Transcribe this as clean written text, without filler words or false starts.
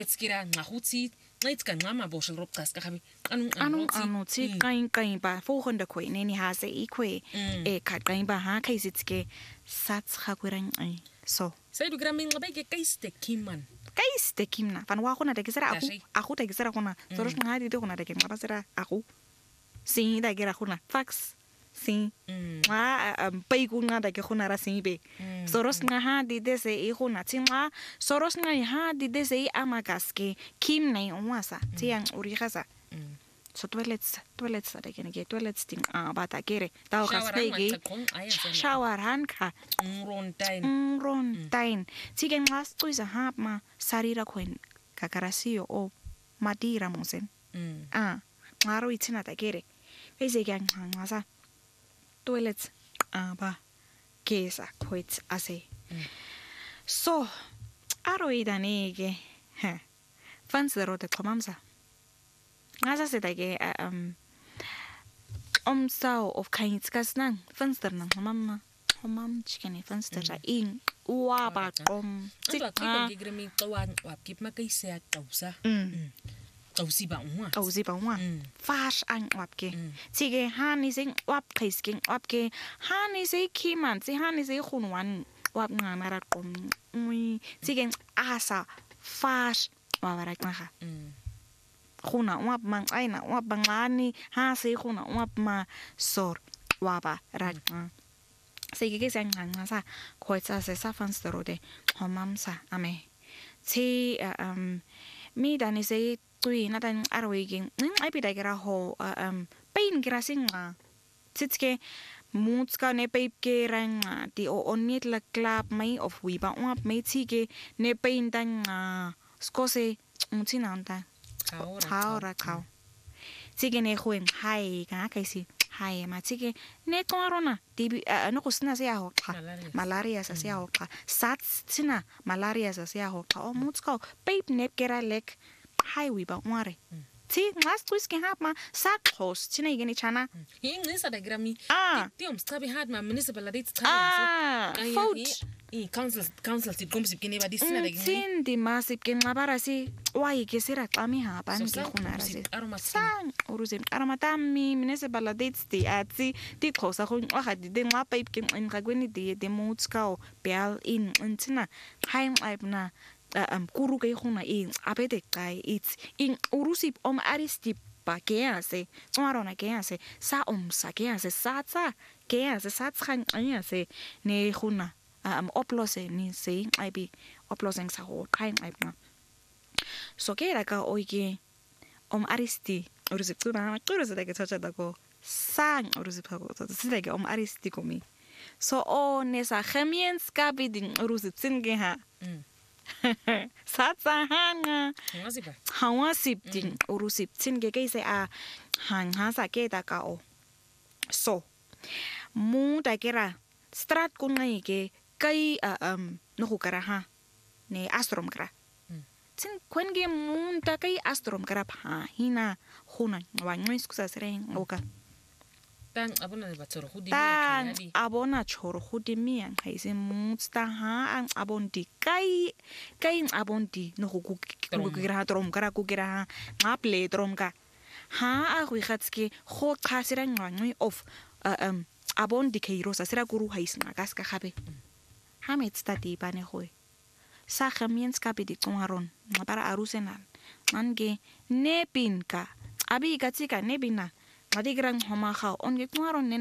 Tskira ngahutsi ngithi kancama boshe robcas ka gabi anu tsi kain ba fo honda khoi ne ni ha se ikwe ka kain ba ha kai sitske sats ga kwerang so sai du gram ngaba ke kaiste kiman kaiste kimna fan wa gona da ke sera aku da ke sera gona so ro ngadi de gona da ke ngaba sera aku sin da ke ra gona fax sin pai ku nga da ke gona ra sin be soros nga ha di de se I gona tsinga soros nga ha di de se amagaske kim nei onwasa tsiang uri gasa so toilets da ke ne toilets ting ba ta kere ta ga spege shower han ka ron tain tsigen ngas tuisa ha ma sarira khoen kakarasio o madira musen ngaro itsina ta kere ese gang ngasa toilets ba kesa koits ase so aroidanege fansero de komamsa ngasa sedage omsao of kaintskas nang fanster nang mamam chikene fanster in uaba kom tikka gigremi tawan wapkip makaise atausa tausi ba unwa fash ang wapke sige hani sing wap kaisking wapke hani se kiman si hani se khunwan wap ngamara kom sige asa fash wawara knaha khuna wap mang aina wap bangani ha se khuna wap ma sor waba rakna sige ke sang ngasa khoitsa se sa fansterode homamsa ame ti mi dani se tui na dan arwiging ai pida kira ho pain kira singa titske mutska ne paip ke rang ti o onit la club mai of wiba up mai tige ne pain dan skose mutina anta haora kau tige ne khuen hai ka kaisi hai ma tige ne corona ti no kusna se ho malaria sa se ho sats tina malaria sa se ho o mutska paip ne kera lek highway ba ngare ti ngas twiske hap ma sak host tina igeni chana ingisa da grami ti umstabi had ma municipal ladit vote council ti gomsi kene ba disina da tin di masip ken ngabara si wai ke sira qami ha ban ke khunara si sang uruzem aramatami municipal ladit ti atsi ti khosa khu nga di de nga pipe ken in gagweni de mutskao bel in tina haim aibna kuru ke khuna apete kai it's in urusip aristip pa ke ase tswarona ke ase sa sa ke ase satsa ke ase satskhan ase ne khuna oplose ni se ibi oploseng sa ho kain aibna so ke ra ka oike aristi urusip tsuna kuruse de ke chacha da ko sang urusip ha ko tsile ke aristi komi so ne sa khamiens ka bidin urusip tsinge ha satsa hanga hawasip din urusip tsinge ke se hang ha sa ke da ka o so mu da kera strat kun ngai ke kai no ku kara ha ne astrom kara tin kwenge mun ta kai astrom kara ha hina khuna wa ngoi skusa sereng oka tan abona ba tsoro khudi abona choro khudi mi ang haise mutsta ha ang abondi kai abondi no ku kira trom kara ku kira ngaple trom ka ha a hu khatske kho khasira ngwangi of abondi keiro sa sira guru haisna gas ka khabe ha metsta di bane khoi sa khamiens ka be di tsoaron ngapara arusenal mange nepin ka abi gatsika nebina Madigrang homaha on gitwaron